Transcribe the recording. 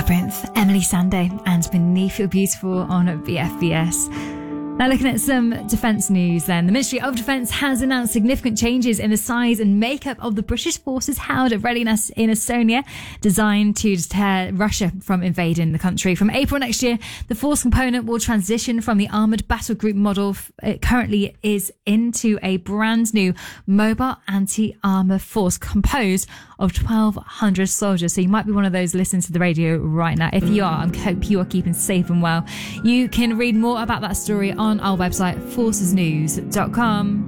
Labyrinth, Emily Sandé, and Beneath Your Beautiful on BFBS. Now looking at some defence news then. The Ministry of Defence has announced significant changes in the size and makeup of the British forces held at Readiness in Estonia, designed to deter Russia from invading the country. From April next year, the force component will transition from the armoured battle group model it currently is into a brand new mobile anti-armour force composed of 1,200 soldiers. So you might be one of those listening to the radio right now. If you are, I hope you are keeping safe and well. You can read more about that story on our website, forcesnews.com.